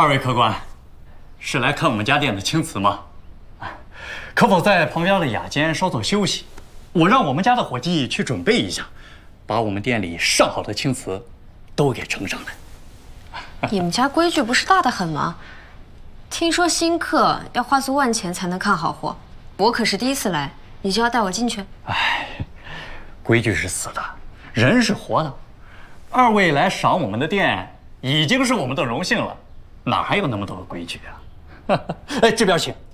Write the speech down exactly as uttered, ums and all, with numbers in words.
二位客官，是来看我们家店的青瓷吗？可否在旁边的雅间稍作休息？我让我们家的伙计去准备一下，把我们店里上好的青瓷都给呈上来。 你们家规矩不是大得很吗？听说新客要花足万钱才能看好货，我可是第一次来，你就要带我进去？ 哎，规矩是死的，人是活的。二位来赏我们的店，已经是我们的荣幸了，哪还有那么多的规矩啊？哎，这边请。